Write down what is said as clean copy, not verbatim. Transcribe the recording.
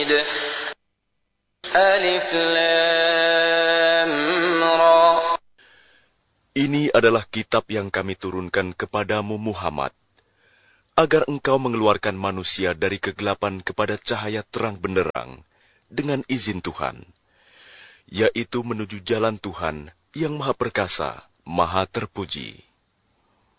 حميد ألف لام را. Ini adalah kitab yang kami turunkan kepadamu Muhammad, agar engkau mengeluarkan manusia dari kegelapan kepada cahaya terang benderang dengan izin Tuhan, yaitu menuju jalan Tuhan yang Maha Perkasa, Maha Terpuji.